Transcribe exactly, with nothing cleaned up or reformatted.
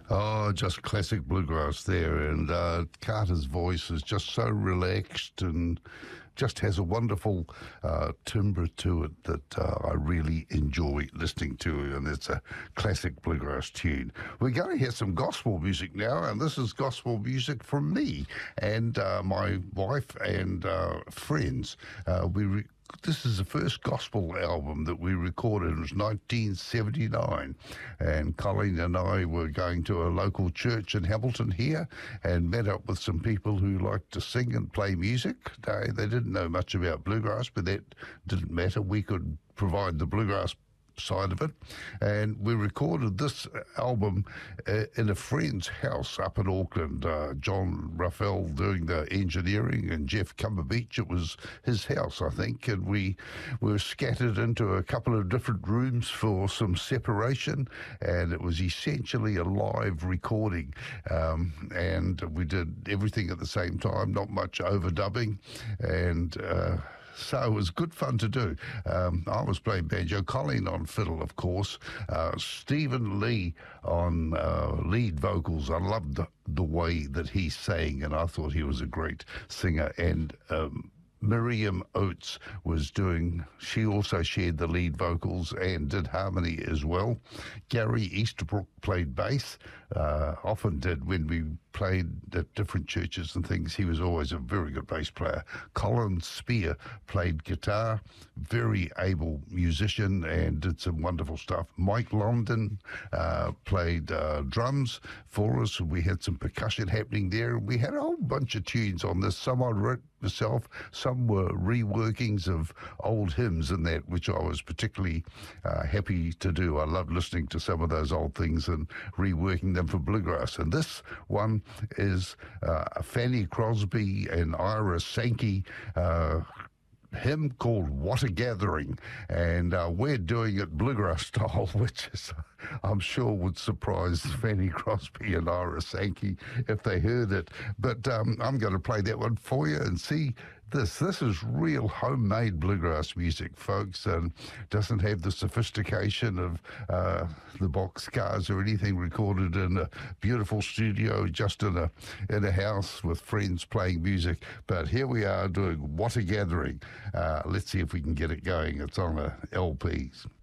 Oh, just classic bluegrass there. And uh, Carter's voice is just so relaxed and just has a wonderful uh, timbre to it that uh, I really enjoy listening to. And it's a classic bluegrass tune. We're going to hear some gospel music now, and this is gospel music from me and uh, my wife and uh, friends. Uh, we re- This is the first gospel album that we recorded. It was nineteen seventy-nine, and Colleen and I were going to a local church in Hamilton here and met up with some people who liked to sing and play music. They, they didn't know much about bluegrass, but that didn't matter. We could provide the bluegrass side of it, and we recorded this album uh, in a friend's house up in Auckland. uh, John Raphael doing the engineering and Jeff Cumberbeach, it was his house, I think, and we were scattered into a couple of different rooms for some separation, and it was essentially a live recording, um, and we did everything at the same time, not much overdubbing, and uh, so it was good fun to do. Um, I was playing banjo, Colleen on fiddle, of course, uh, Stephen Lee on uh, lead vocals. I loved the, the way that he sang, and I thought he was a great singer. And um, Miriam Oates was doing, she also shared the lead vocals and did harmony as well. Gary Easterbrook played bass, uh, often did when we played at different churches and things. He was always a very good bass player. Colin Spear played guitar, very able musician and did some wonderful stuff. Mike London uh, played uh, drums for us. We had some percussion happening there. We had a whole bunch of tunes on this. Some I wrote myself, some were reworkings of old hymns and that, which I was particularly uh, happy to do. I love listening to some of those old things and reworking them for bluegrass. And this one is uh, Fanny Crosby and Ira Sankey uh, hymn called What a Gathering, and uh, we're doing it bluegrass style, which is, I'm sure, would surprise Fanny Crosby and Ira Sankey if they heard it. But um, I'm going to play that one for you and see this. This is real homemade bluegrass music, folks, and doesn't have the sophistication of uh, the boxcars or anything, recorded in a beautiful studio just in a in a house with friends playing music. But here we are doing What a Gathering. Uh, let's see if we can get it going. It's on a L P.